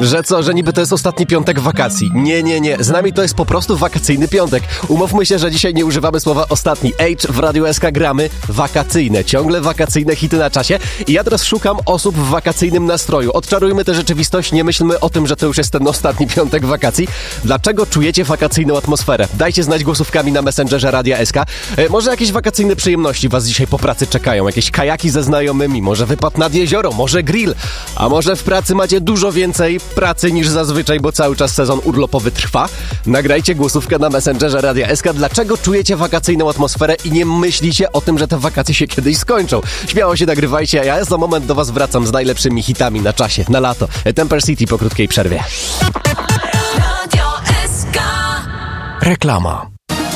Że co, że niby to jest ostatni piątek wakacji. Nie. Z nami to jest po prostu wakacyjny piątek. Umówmy się, że dzisiaj nie używamy słowa ostatni. W Radiu SK gramy wakacyjne. Ciągle wakacyjne hity na czasie. I ja teraz szukam osób w wakacyjnym nastroju. Odczarujmy tę rzeczywistość, nie myślmy o tym, że to już jest ten ostatni piątek wakacji. Dlaczego czujecie wakacyjną atmosferę? Dajcie znać głosówkami na Messengerze Radia SK. Może jakieś wakacyjne przyjemności was dzisiaj po pracy czekają. Jakieś kajaki ze znajomymi, może wypad nad jezioro, może grill. A może w pracy macie dużo więcej pracy niż zazwyczaj, bo cały czas sezon urlopowy trwa. Nagrajcie głosówkę na Messengerze Radia SK. Dlaczego czujecie wakacyjną atmosferę i nie myślicie o tym, że te wakacje się kiedyś skończą? Śmiało się nagrywajcie, a ja za moment do was wracam z najlepszymi hitami na czasie, na lato. Temper City po krótkiej przerwie. Reklama.